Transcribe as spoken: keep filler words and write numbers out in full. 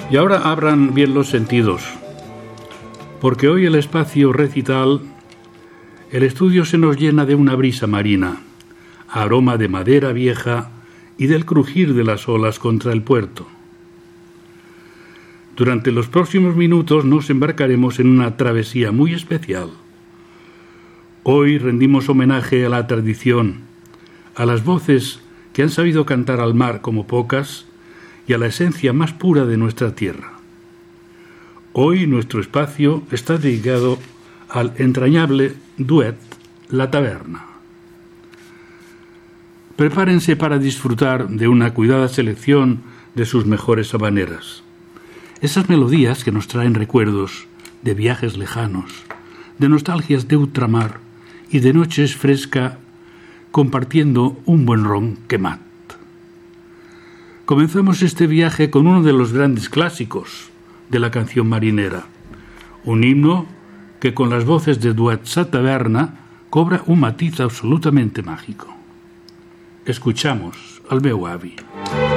Y ahora abran bien los sentidos, porque hoy el espacio recital, el estudio se nos llena de una brisa marina, aroma de madera vieja y del crujir de las olas contra el puerto. Durante los próximos minutos nos embarcaremos en una travesía muy especial. Hoy rendimos homenaje a la tradición, a las voces que han sabido cantar al mar como pocas y a la esencia más pura de nuestra tierra. Hoy nuestro espacio está dedicado al entrañable duet La Taberna. Prepárense para disfrutar de una cuidada selección de sus mejores habaneras. Esas melodías que nos traen recuerdos de viajes lejanos, de nostalgias de ultramar y de noches fresca compartiendo un buen ron quemat. Comenzamos este viaje con uno de los grandes clásicos de la canción marinera, un himno que con las voces de Duet Sa Taverna cobra un matiz absolutamente mágico. Escuchamos al meu avi.